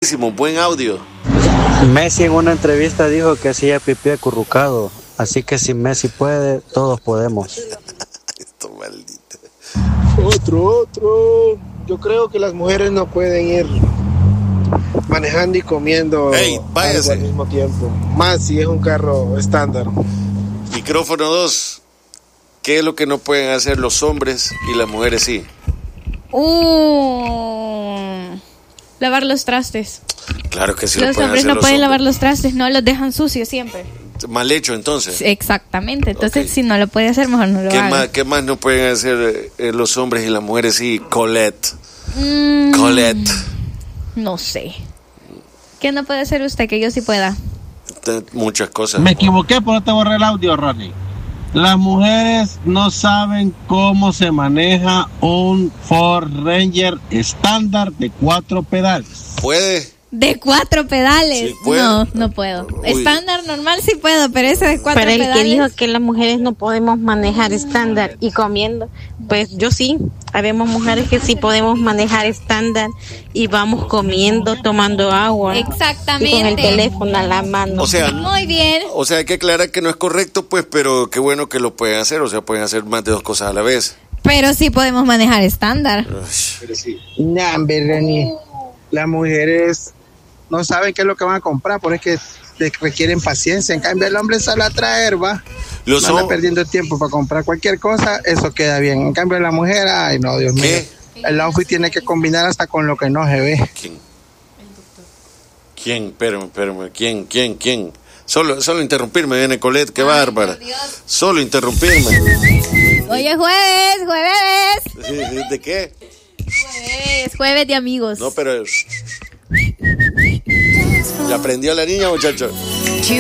buenísimo, buen audio. Messi en una entrevista dijo que hacía pipí acurrucado, así que si Messi puede, todos podemos. Esto maldito. Otro. Yo creo que las mujeres no pueden ir manejando y comiendo algo al mismo tiempo. Más si es un carro estándar. Micrófono 2. ¿Qué es lo que no pueden hacer los hombres y las mujeres sí? Lavar los trastes. Claro que sí. Los hombres no pueden lavar los trastes, no los dejan sucios siempre. Mal hecho, entonces. Exactamente, entonces si no lo puede hacer, mejor no lo haga. ¿Qué más no pueden hacer los hombres y las mujeres sí? Colette. Colette. No sé. ¿Qué no puede hacer usted que yo sí pueda? Muchas cosas. Me equivoqué, pero te borré el audio, Ronnie. Las mujeres no saben cómo se maneja un Ford Ranger estándar de 4 pedales. ¿Puede? ¿De 4 pedales? Sí, no puedo. Estándar normal sí puedo, pero ese de 4 pedales. Para el que dijo que las mujeres no podemos manejar estándar y comiendo, pues yo sí. Habemos mujeres que sí podemos manejar estándar y vamos comiendo, tomando agua. Exactamente. Y con el teléfono a la mano. O sea, muy bien. O sea, hay que aclarar que no es correcto, pues, pero qué bueno que lo pueden hacer. O sea, pueden hacer más de 2 cosas a la vez. Pero sí podemos manejar estándar. Pero sí. Reni. Las mujeres no saben qué es lo que van a comprar, por eso es que requieren paciencia. En cambio, el hombre sale a traer, va. No anda perdiendo tiempo para comprar cualquier cosa, eso queda bien. En cambio, la mujer, ay no, Dios mío. El outfit tiene que combinar hasta con lo que no se ve. ¿Quién? Espérame. ¿Quién? Solo interrumpirme, viene Colette, qué bárbara. Solo interrumpirme. Hoy es jueves. ¿De qué? Jueves de amigos. No, pero... ¿Ya aprendió la niña, muchacho?